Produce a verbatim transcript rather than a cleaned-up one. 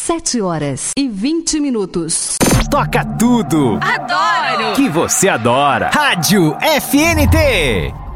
Sete horas e vinte minutos. Toca tudo. Adoro. Que você adora. Rádio F N T.